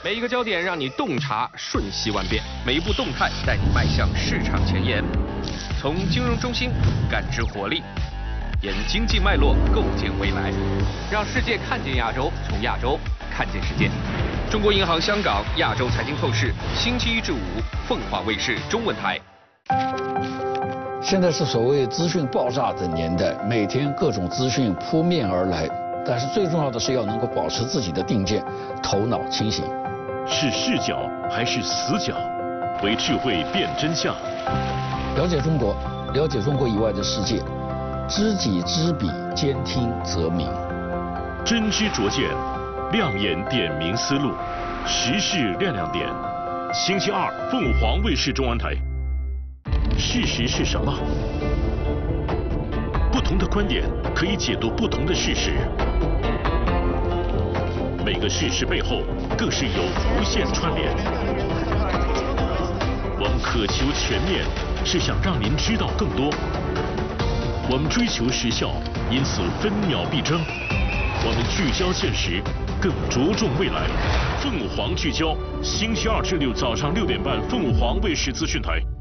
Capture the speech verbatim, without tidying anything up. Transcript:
每一个焦点让你洞察瞬息万变，每一步动态带你迈向市场前沿。从金融中心感知活力，沿经济脉络构建未来，让世界看见亚洲，从亚洲看见世界。中国银行香港亚洲财经透视，星期一至五，凤凰卫视中文台。 现在是所谓资讯爆炸的年代，每天各种资讯扑面而来，但是最重要的是要能够保持自己的定见，头脑清醒。 是视角还是死角？为智慧辨真相。 了解中国，了解中国以外的世界，知己知彼，兼听则明。 真知灼见，亮眼点明思路，时事亮亮点。星期二，凤凰卫视中文台。事实是什么？不同的观点可以解读不同的事实。每个事实背后更是有无限串联。我们渴求全面，是想让您知道更多。我们追求时效，因此分秒必争。我们聚焦现实，更着重未来。凤凰聚焦，星期二至六早上六点半，凤凰卫视资讯台。